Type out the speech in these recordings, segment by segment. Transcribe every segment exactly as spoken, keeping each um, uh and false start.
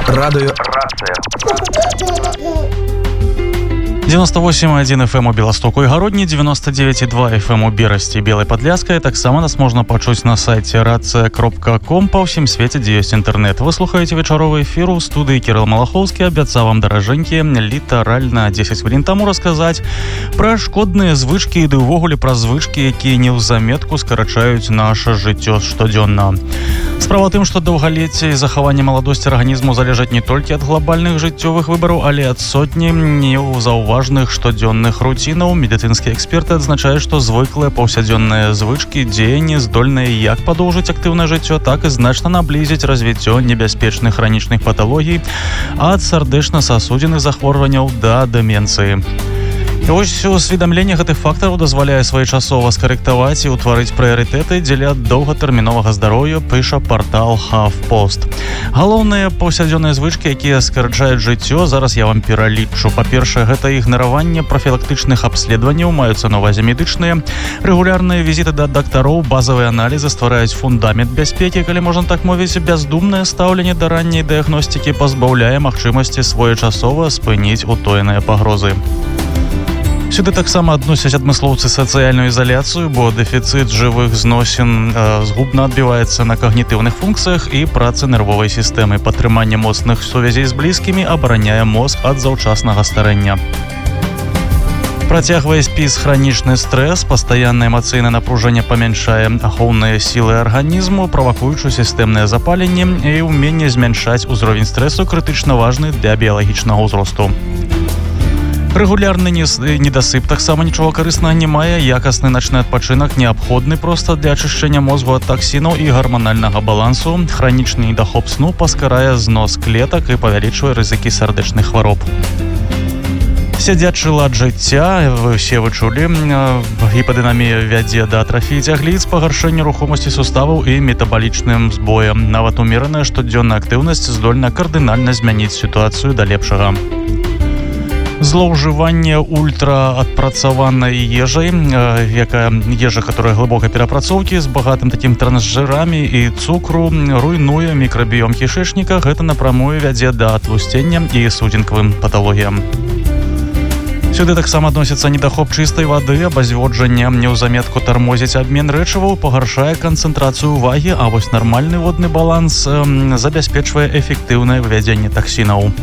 Радыё девяносто восемь и один эф эм у Беластоку і Гародні, девяносто девять и два эф эм у Берасці, Белай Падляшскай. Таксама нас можна пачуць на сайце рацыя кропка ком па ўсім свеце, дзе ёсць інтэрнэт. Вы слухаеце вечаровы эфір у студыі Кірыл Малахоўскі. Абяцаў вам, даражэнькі, літаральна дзесяць хвілін таму расказаць пра шкодныя звычкі і ды ўвогуле пра звычкі, якія неўзаметку скарачаюць наша жыццё штодзённа. Справа тым, што даўгалецце і захаванне маладосці арганізму залежаць не толькі ад глобальных жыццёвых выбараў, але ад сотні неўзаўважных штодзённых руцінаў. Медыцынскія эксперты адзначаюць, што звыклыя паўсядзённыя звычкі дзеянні здольныя як падоўжыць актыўнае жыццё, так і значна наблізіць развіццё небяспечных хранічных паталогій ад сардэчна-сасудзіных захворванняў да дэмэнцыі. І вось усведамленне гэтых фактараў дазваляе своечасова скарэктаваць і ўтварыць прыярытэты дзеля доўгатэрміновага здароўя, піша партал HuffPost. Галоўныя паўсядзённыя звычкі, якія скарачаюць жыццё, зараз я вам пералічу. Па-першае, гэта ігнараванне прафілактычных абследаванняў, маюцца на ўвазе медычныя. Рэгулярныя візіты да дактароў, базавыя аналізы ствараюць фундамент бяспекі, калі можна так мовіць. Бяздумнае стаўленне да ранняй дыягностыкі пазбаўляе магчымасці своечасова спыніць утоеныя пагрозы. Сюды таксама адносяць адмыслоўцы сацыяльную ізаляцыю, бо дэфіцыт жывых зносін э, згубна адбіваецца на когнітыўных функцыях і працы нервовай сістэмы. Падтрыманне моцных сувязей з блізкімі абараняе мозг ад заўчаснага старэння. Працягвае спіс хранічны стрэс, пастаяннае эмацыйнае напружанне памяншае ахоўныя сілы арганізму, правакуючы сістэмнае запаленне і ўменне змяншаць узровень стрэсу крытычна важны для біялагічнага ўзросту. Рэгулярны недасып таксама нічога карыснага не мае. Якасны начны адпачынак неабходны проста для ачышчэння мозгу ад таксінаў і гарманальнага балансу. Хранічны недахоп сну паскарае знос клетак і павялічвае рызыкі сардэчных хвароб. Сядзячы лад жыцця, вы все вы чулі, гіпадынамія вядзе да атрафіі цягліц, пагаршэння рухомасці суставаў і метабалічным збоем. Нават умераная штодзённая актыўнасць здольна кардынальна змяніць сітуацыю да лепшага. Злоўжыванне ультраадпрацаванай ежай, якая ежа, которая глыбокай перапрацоўкі з багатым такім трансжырамі і цукру, руйнуе мікрабіём кішэчніка. Гэта напрамую вядзе да атлусцення і судзінкавым паталогіям. Сюды таксама адносіцца недахоп чыстай вады, абазводжанне неўзаметку тармозіць абмен рэчываў, пагаршае канцэнтрацыю увагі, а вось нармальны водны баланс забяспечвае эфектыўнае вывядзенне таксінаў.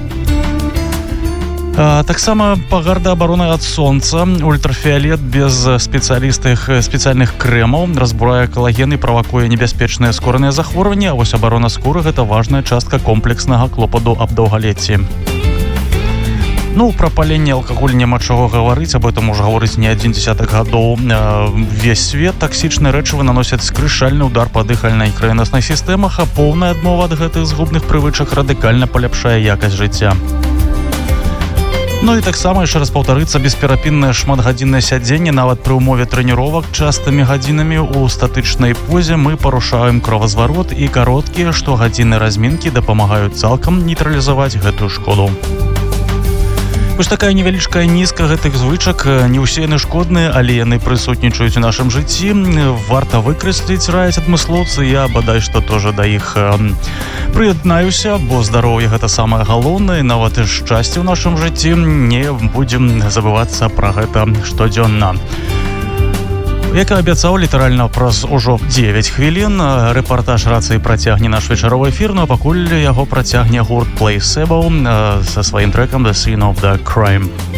Таксама пагарда абароны ад сонца. Ультрафіолет без спецыялістых спецыяльных крэмаў разбурае калаген і правакуе небяспечныя скораныя захворванні, а вось абарона скуры – гэта важная частка комплекснага клопату аб даўгалецці. Ну, пра паленне алкаголь няма чаго гаварыць, аб этом уже гаворыць не адзін дзесятак гадоў. Весь свет таксічныя рэчывы наносяць скрышальны удар па дыхальнай і крывяноснай сістэмах, а поўная адмова ад гэтых згубных прывычак радыкальна паляпшае якасць жыцця. Ну і таксама яшчэ раз паўтарыцца бесперапіннае шматгадзіннае сядзенне, нават пры ўмове трэніровак частымі гадзінамі ў статычнай позе мы парушаем кровазварот, і кароткія штогадзінныя размінкі дапамагаюць цалкам нейтралізаваць гэтую шкоду. Вось такая невялічкая нізка гэтых звычак, не ўсе яны шкодныя, але яны прысутнічаюць у нашым жыцці. Варта выкрэсліць, раяць адмыслоўцы, я бадай што тоже да іх прыяднаюся, бо здароўе гэта самае галоўнае, нават і шчасце ў нашым жыцці, не будзем забывацца пра гэта штодзённа. Як і абяцаў, літаральна праз ужо дзевяць хвілін рэпартаж рацыі працягне наш вечаровы эфір, ну а пакуль яго працягне гурт Placebo са сваім трэкам The Scene of the Crime.